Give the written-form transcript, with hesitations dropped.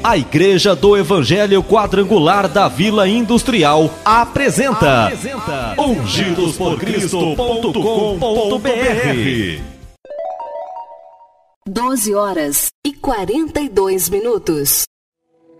A Igreja do Evangelho Quadrangular da Vila Industrial apresenta ungidosporcristo.com.br. 12 horas e 42 minutos.